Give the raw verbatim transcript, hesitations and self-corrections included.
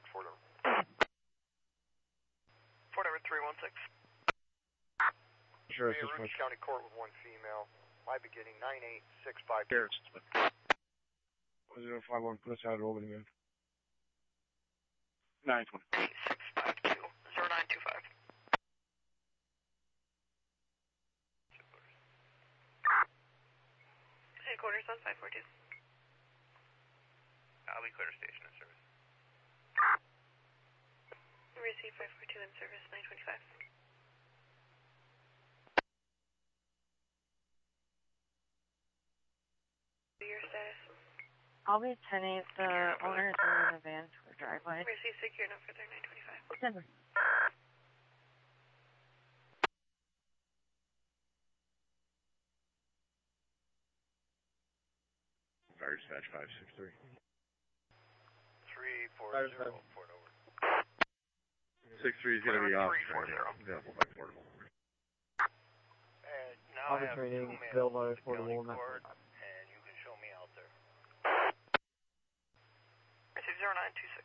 six, Fort Edward. Fort Edward three one six. Sure, Rouge County Court with one female. My beginning nine eight six five. Here, zero five one, put us out of Albany, man. nine twenty. eight six five two. zero nine two five. Headquarters on five four two. I'll be clear to station in service. Receive five four two in service, nine twenty-five. Your status? I'll be ten eight. The owner is in the van for driveway. Receive secure no further, nine twenty-five. Denver. Fire dispatch five six three. three four zero, Fort over. six three is going to be off. three four zero. Available by portable. And now I have two men available at the county court, and you can show me out there. Receive zero nine two six.